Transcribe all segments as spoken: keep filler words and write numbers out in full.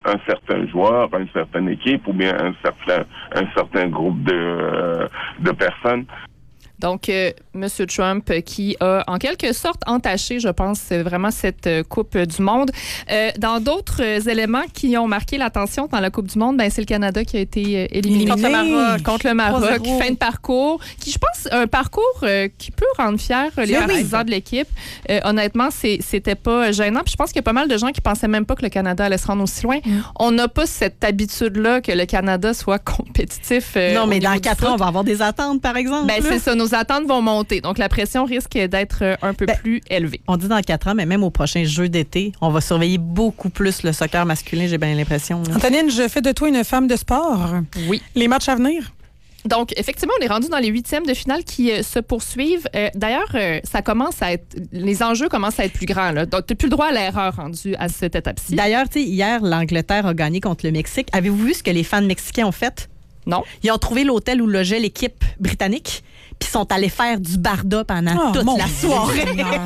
un certain joueur, une certaine équipe ou bien un certain, un certain groupe de, euh, de personnes. Donc, euh, M. Trump euh, qui a en quelque sorte entaché, je pense, vraiment cette euh, Coupe du Monde. Euh, dans d'autres euh, éléments qui ont marqué l'attention dans la Coupe du Monde, ben, c'est le Canada qui a été euh, éliminé contre le Maroc. Contre le Maroc, fin de parcours, qui, je pense, un parcours euh, qui peut rendre fiers les oui, partisans oui. de l'équipe. Euh, honnêtement, c'est, c'était pas gênant. Puis je pense qu'il y a pas mal de gens qui pensaient même pas que le Canada allait se rendre aussi loin. Mm. On n'a pas cette habitude-là que le Canada soit compétitif. Euh, non, mais dans quatre ans, on va avoir des attentes, par exemple. Ben, c'est ça. Nos attentes vont monter. Donc, la pression risque d'être un peu ben, plus élevée. On dit dans quatre ans, mais même aux prochains Jeux d'été, on va surveiller beaucoup plus le soccer masculin, j'ai bien l'impression. Là. Antonine, je fais de toi une femme de sport. Oui. Les matchs à venir? Donc, effectivement, on est rendu dans les huitièmes de finale qui euh, se poursuivent. Euh, d'ailleurs, euh, ça commence à être... Les enjeux commencent à être plus grands. Là. Donc, tu n'as plus le droit à l'erreur rendue à cette étape-ci. D'ailleurs, tu sais, hier, l'Angleterre a gagné contre le Mexique. Avez-vous vu ce que les fans mexicains ont fait? Non. Ils ont trouvé l'hôtel où logeait l'équipe britannique, puis sont allés faire du barda pendant oh, toute la soirée.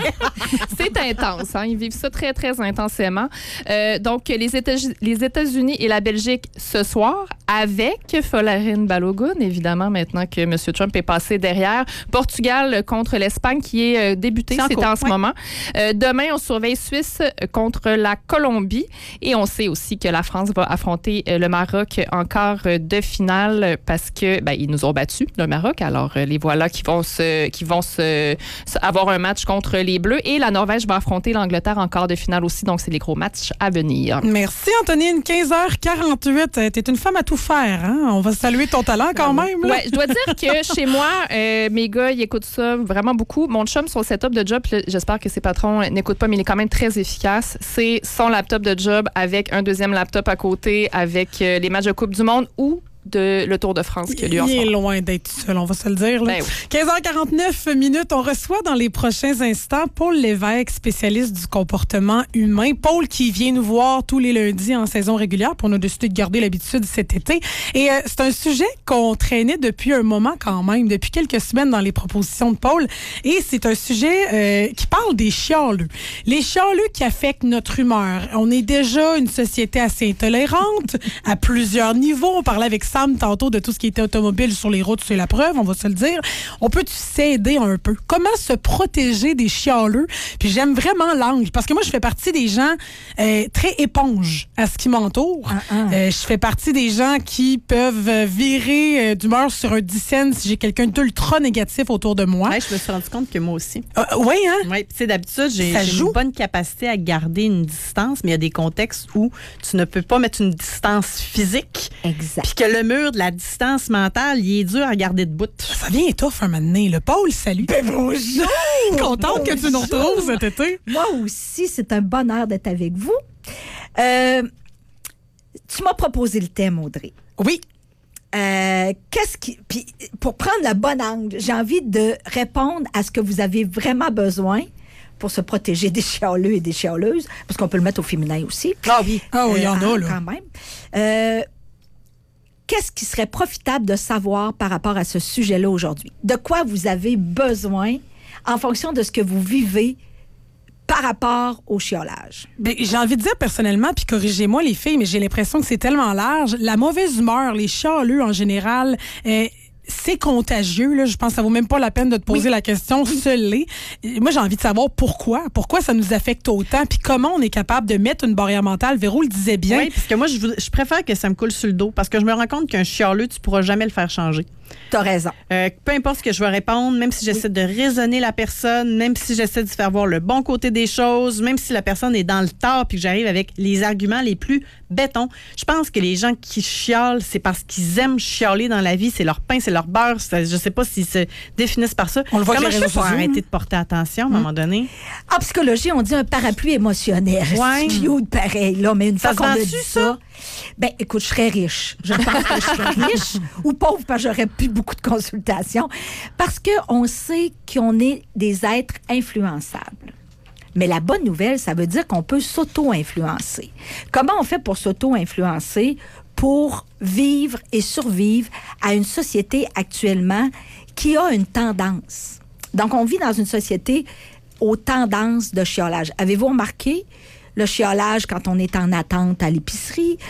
C'est intense. Hein? Ils vivent ça très, très intensément. Euh, donc, les, États- les États-Unis et la Belgique ce soir, avec Folarin Balogun, évidemment, maintenant que M. Trump est passé derrière. Portugal contre l'Espagne, qui est euh, débuté, c'est c'était en ce ouais. moment. Euh, demain, on surveille Suisse contre la Colombie. Et on sait aussi que la France va affronter euh, le Maroc en quart de finale parce que ben, ils nous ont battus, le Maroc. Alors, euh, les voilà qui vont se, qui vont se, se avoir un match contre les Bleus. Et la Norvège va affronter l'Angleterre en quart de finale aussi. Donc, c'est les gros matchs à venir. Merci, Antonine. quinze heures quarante-huit. T'es une femme à tout faire. Hein? On va saluer ton talent quand même. Oui, je dois dire que chez moi, euh, mes gars, ils écoutent ça vraiment beaucoup. Mon chum, son setup de job, j'espère que ses patrons n'écoutent pas, mais il est quand même très efficace. C'est son laptop de job avec un deuxième laptop à côté, avec euh, les matchs de Coupe du Monde ou de le Tour de France qui a lieu en ce moment. Il est loin d'être seul, on va se le dire. Là. Ben oui. quinze heures quarante-neuf minutes, on reçoit dans les prochains instants Paul Lévesque, spécialiste du comportement humain. Paul qui vient nous voir tous les lundis en saison régulière, puis on a décidé de garder l'habitude cet été. Et euh, c'est un sujet qu'on traînait depuis un moment quand même, depuis quelques semaines dans les propositions de Paul. Et c'est un sujet euh, qui parle des chialeux. Les chialeux qui affectent notre humeur. On est déjà une société assez intolérante à plusieurs niveaux. On parlait avec Sam tantôt de tout ce qui était automobile sur les routes, c'est la preuve, on va se le dire. On peut s'aider un peu? Comment se protéger des chialeux? Puis j'aime vraiment l'angle, parce que moi, je fais partie des gens euh, très éponges à ce qui m'entoure. Ah, ah. Euh, je fais partie des gens qui peuvent virer euh, d'humeur sur un dixaine si j'ai quelqu'un d'ultra négatif autour de moi. Ouais, je me suis rendu compte que moi aussi. Euh, oui, hein? Oui, tu sais, d'habitude, j'ai, j'ai une bonne capacité à garder une distance, mais il y a des contextes où tu ne peux pas mettre une distance physique. Exact. Puis que le mur de la distance mentale, il est dur à garder debout. Ça vient étouffe un moment donné. Le Paul, salut. Ben bonjour! Contente bonjour. que tu nous retrouves cet été. Moi aussi, c'est un bonheur d'être avec vous. Euh, tu m'as proposé le thème, Audrey. Oui. Euh, qu'est-ce qui... Puis, pour prendre le bon angle, j'ai envie de répondre à ce que vous avez vraiment besoin pour se protéger des chialeux et des chialeuses, parce qu'on peut le mettre au féminin aussi. Ah oui. Ah oui, il y en euh, a, là. Quand même. Euh, Qu'est-ce qui serait profitable de savoir par rapport à ce sujet-là aujourd'hui? De quoi vous avez besoin en fonction de ce que vous vivez par rapport au chiolage? Bien, j'ai envie de dire personnellement, puis corrigez-moi les filles, mais j'ai l'impression que c'est tellement large. La mauvaise humeur, les chialeux en général... Euh, c'est contagieux, là. Je pense que ça vaut même pas la peine de te poser oui. la question, seul l'est. Moi, j'ai envie de savoir pourquoi. Pourquoi ça nous affecte autant, puis comment on est capable de mettre une barrière mentale. Véro le disait bien. Oui, parce que moi, je, je préfère que ça me coule sur le dos, parce que je me rends compte qu'un chialeux, tu pourras jamais le faire changer. T'as raison. Euh, peu importe ce que je vais répondre, même si j'essaie oui. de raisonner la personne, même si j'essaie de faire voir le bon côté des choses, même si la personne est dans le tort puis que j'arrive avec les arguments les plus bétons, je pense que les gens qui chialent, c'est parce qu'ils aiment chialer dans la vie. C'est leur pain, c'est leur beurre. C'est, je sais pas s'ils se définissent par ça. On le voit Comment que je fais pour arrêter de porter attention à un hum. moment donné? En psychologie, on dit un parapluie émotionnel. Ouais. C'est cute, pareil. Là, mais une ça fois qu'on a dit ça, ça, ben écoute, je serais riche. Je pense que je serais riche ou pauvre parce que j'aurais plus beaucoup de consultations. Parce qu'on sait qu'on est des êtres influençables. Mais la bonne nouvelle, ça veut dire qu'on peut s'auto-influencer. Comment on fait pour s'auto-influencer pour vivre et survivre à une société actuellement qui a une tendance? Donc, on vit dans une société aux tendances de chiolage. Avez-vous remarqué le chiolage quand on est en attente à l'épicerie,